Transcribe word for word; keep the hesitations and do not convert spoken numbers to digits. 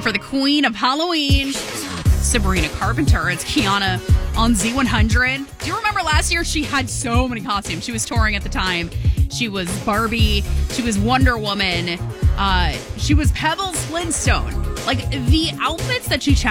for the queen of Halloween, Sabrina Carpenter. It's Kiana on Z one hundred. Do you remember last year she had so many costumes? She was touring at the time. She was Barbie. She was Wonder Woman. Uh, she was Pebbles Flintstone. Like, the outfits that she